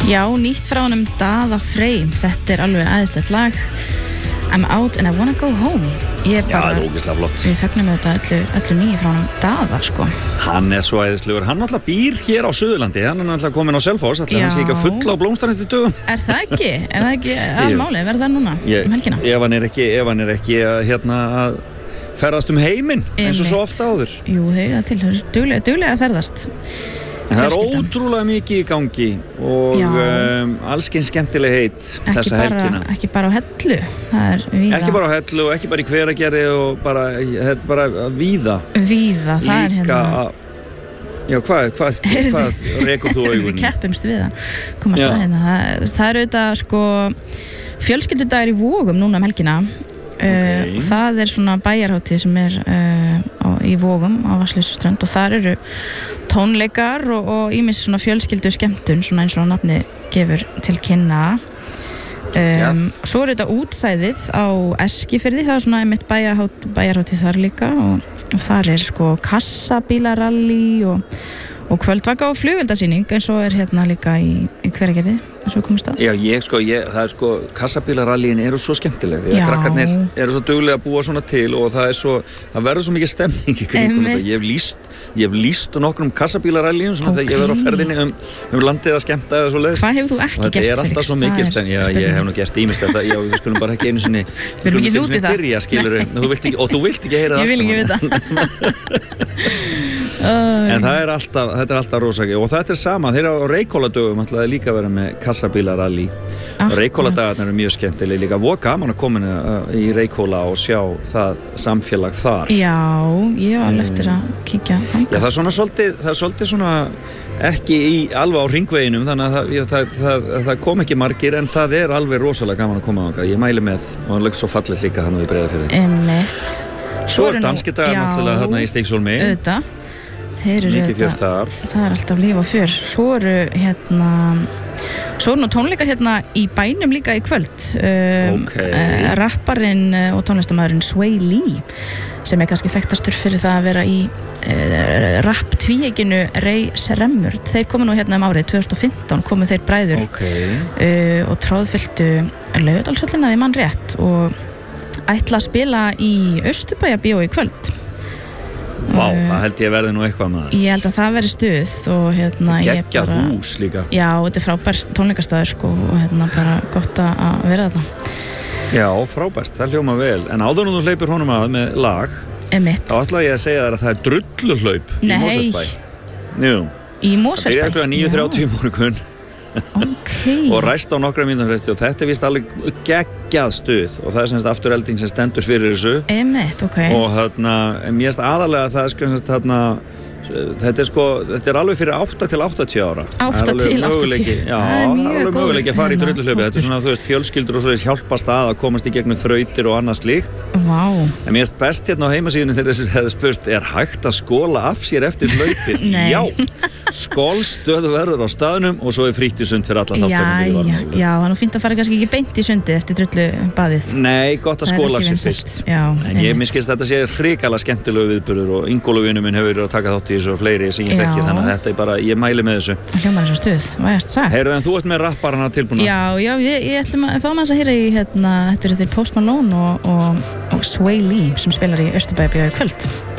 Já, nýtt frá honum Daða Frey. Þetta alveg æðislegt lag. I'm out and I wanna go home. Ég bara, það ógeðslega flott. Við fögnum þetta öllu nýju frá honum Daða, sko. Hann svo æðislegur. Hann alltaf býr hér á Suðurlandi. Hann alltaf komin á Selfoss. Alltaf hann sé ekki að fulla á Blómstarnættu dögum. Það ekki að málið? Verður það núna helgina? Ef hann er ekki að ferðast heiminn eins og svo ofta áður. Jú, þegar til. Duglega að ferðast. En það ótrúlega mikið í gangi og allskyns skemmtileg heit þessa helgina. Ekki bara á Hellu, það víða. Ekki bara á Hellu og ekki bara í Hveragerði og bara víða. Víða, það líka Já, hvað rekur þú augunni? Við keppumst við að komast að hérna. Það auðvitað sko fjölskyldudagur í Vogum núna helgina. Það svona bæjarhátíð sem í Vogum á Vatnsleysuströnd og þar eru tónleikar og ýmis svona fjölskyldu skemmtun svona eins og nafni gefur til kynna. Svo þetta útsæðið á Eskifirði, það svona einmitt bæjarhátíð þar líka og þar sko kassabílarally og kvöldvaka og flugveldasýning eins og hérna líka í Hveragerði eins og komist að. Já, það kassabílarallyin eru svo skemmtileg því að krakkarnir eru svo duglega að búa svona til og það verður svo mikið stemning í kringum þetta. Ég hef lýst nokkrum kassabílarallyjum svona þegar ég verður á ferðinni landið að skemmta eða svo leiðis. Hvað hefur þú ekki gert, Felix? Þetta alltaf svo mikið stemning. Já, ég hef nú gert ýmislegt þetta. Já, við skulum bara ekki einu sinni við skulum ekki út í það. Byrja, og þú vilt ekki heyra það. Ég vil ekki vita. En þetta er alltaf rosakið og þetta sama, þeir á Reykhóladögum ætlaði líka að vera með kassabílarally. Reykhóladagarnir eru mjög skemmtileg líka, voru gaman að koma í Reykhóla og sjá það samfélag þar. Já, ég var alveg eftir að kíkja þangað. Já, það er svolítið svona ekki alveg á hringveginum þannig að það kom ekki margir en það er alveg rosalega gaman að koma þangað. Ég mæli með og hann lögst svo fallið líka þannig við Breiðafirði. Einmitt. Svo danskidagar náttúrulega þarna í Stígsólmi. Auðvitað. Þeir eru það er alltaf líf og fjör. Svo eru nú tónleikar hérna í bænum líka í kvöld. Rapparinn og tónlistamæðurinn Sway Lee sem kannski þekktastur fyrir það að vera í rap-tvíeginu Ray Sremmurd. Þeir komu nú hérna árið 2015 komu þeir bræður og tróðfylltu Laugardalshöllina við mann rétt og ætla að spila í Austurbæjarbíó í kvöld. Vá, það held ég verði nú eitthvað með það. Ég held að það veri stuð og hérna geggjað hús líka. Já, þetta er frábær tónleikastaður sko og hérna bara gott að vera þarna. Já, frábært, það hljóma vel. En áður nú þú hleypir honum að með lag þá ætla ég að segja þér að það er drulluhlaup í Mosfellsbæ. Jú. Í Mosfellsbæ? Það er 9:30 morgun. Og ræst á nokkra mínútur fresti og þetta er víst alveg geggjað stuð og það er semst afturelding sem stendur fyrir þessu. Og þarna, mér finnst aðalega það semst þarna þetta er alveg fyrir 8 til 80 ára. 8 til 80? Já, það er alveg möguleiki að fara í drulluhlaupi. Þetta er svona, þú veist, fjölskyldur og svo hjálpast að komast í gegnum þrautir og annað slíkt. Vá. En mér finnst best hérna á heimasíðunni þegar það spurt, er hægt að skóla af sér eftir hlaupið? Já. Skólstöð verður á staðnum og svo er frítt í sund fyrir alla þáttunum. Já, það er nú fínt að fara kannski ekki beint í sundið eftir drullubaðið. Nei, gott að skóla sér fyrst. En ég minnskist þetta sé hrikalega skemmtilegu viðburður og Ingólfur minn hefur verið að taka þátt í þessu og fleiri sem ég þekki þannig að þetta er bara, ég mæli með þessu. Hljómar eins og stuð, vægast sagt. Heyrðu, en þú ert með rapparana tilbúna? Já, ég ætlum að fá maður að heyra í þetta eru þeir Post Malone og Sway Lee sem spilar í Austurbæjarbíó í kvöld.